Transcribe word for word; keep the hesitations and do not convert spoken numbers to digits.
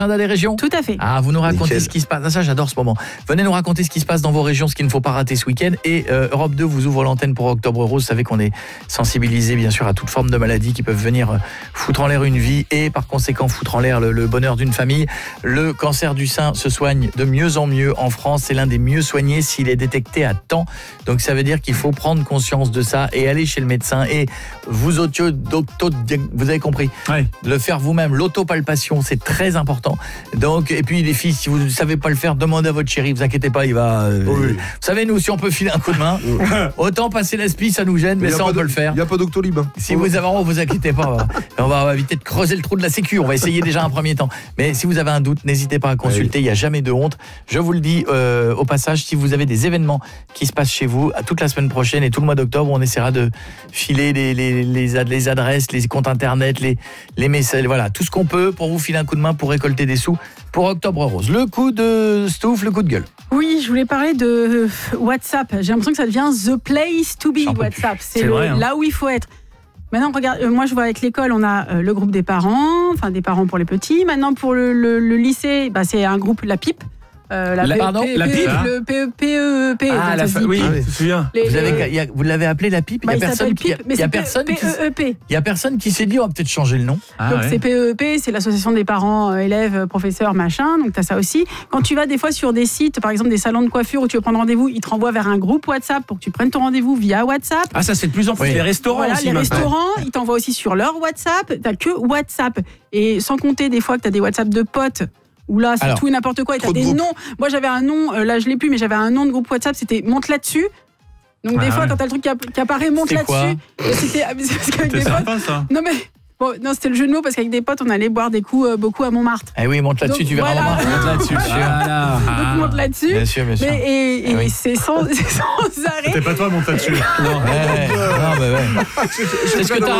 Dans les régions. Tout à fait. Ah, vous nous racontez Nickel. ce qui se passe. Ah, ça, j'adore ce moment. Venez nous raconter ce qui se passe dans vos régions, ce qu'il ne faut pas rater ce week-end. Et euh, Europe deux vous ouvre l'antenne pour Octobre Rose. Vous savez qu'on est sensibilisé, bien sûr, à toute forme de maladie qui peuvent venir euh, foutre en l'air une vie et, par conséquent, foutre en l'air le, le bonheur d'une famille. Le cancer du sein se soigne de mieux en mieux en France. C'est l'un des mieux soignés s'il est détecté à temps. Donc, ça veut dire qu'il faut prendre conscience de ça et aller chez le médecin. Et vous, auto, auto, vous avez compris, ouais. le faire vous-même. L'autopalpation, c'est très important. Donc, et puis les filles, si vous ne savez pas le faire, demandez à votre chéri, vous inquiétez pas, il va... Euh, Oui. Vous savez, nous, si on peut filer un coup de main, autant passer l'aspi, ça nous gêne, mais, mais ça, on peut le faire. Il n'y a pas d'Octolib. Hein. Si vous avez un, vous inquiétez pas, on va, on va éviter de creuser le trou de la sécu, on va essayer déjà un premier temps. Mais si vous avez un doute, n'hésitez pas à consulter, il n'y a jamais de honte. Je vous le dis euh, au passage, si vous avez des événements qui se passent chez vous, toute la semaine prochaine et tout le mois d'octobre, on essaiera de filer les, les, les, ad, les adresses, les comptes internet, les, les messages, voilà, tout ce qu'on peut pour vous filer un coup de main pour récolter des sous pour Octobre Rose. Le coup de Stouff, le coup de gueule. Oui, je voulais parler de WhatsApp. J'ai l'impression que ça devient the place to be, WhatsApp. C'est, C'est le, vrai, hein. là où il faut être. Maintenant, regarde, euh, moi je vois avec l'école, on a euh, le groupe des parents, enfin des parents pour les petits. Maintenant, pour le, le, le lycée, bah, c'est un groupe, la PIP. Euh, la, La- P- pardon, P- la P- PIP, hein. le P E P E P. Ah, la fa... oui, Ah oui. je me souviens. Les- Vous, les- avez, il y a- vous l'avez appelé la pipe, bah, il il n'y a personne s'appelle qui, PIP, mais il y a c'est personne qui, P E E P. il y a personne qui s'est dit on va peut-être changer le nom. Ah, Donc ouais. c'est P E E P, c'est l'association des parents, euh, élèves, euh, professeurs, machin. Donc tu as ça aussi. Quand tu vas des fois sur des sites, par exemple des salons de coiffure où tu veux prendre rendez-vous, ils te renvoient vers un groupe WhatsApp pour que tu prennes ton rendez-vous via WhatsApp. Ah, ça, c'est de plus en plus. Oui. Les restaurants Voilà, aussi, les maintenant. restaurants, ils t'envoient aussi sur leur WhatsApp. T'as que WhatsApp. Et sans compter des fois que t'as des WhatsApp de potes. Où là, c'est Alors, tout et n'importe quoi. Et t'as trop de des groupes. noms. Moi, j'avais un nom, euh, là, je l'ai plus, mais j'avais un nom de groupe WhatsApp, c'était Monte là-dessus. Donc, Ah des fois, ouais. quand t'as le truc qui, app- qui apparaît, monte C'était quoi là-dessus. Et c'était ah, mais c'est parce qu'avec C'est des potes. sympa, ça. Non, mais. Bon, non, c'était le jeu de mots parce qu'avec des potes, on allait boire des coups euh, beaucoup à Montmartre. Eh oui, monte là-dessus, Donc, tu verras voilà. maman, monte là-dessus. bien sûr. Voilà. Donc, monte là-dessus. Bien sûr, bien sûr. Mais, et et Ah oui. c'est sans, c'est sans arrêt. C'était pas toi, mon là-dessus. Non. Ouais, ouais. Non, bah ouais. Je- je- C'est ce que je- t'as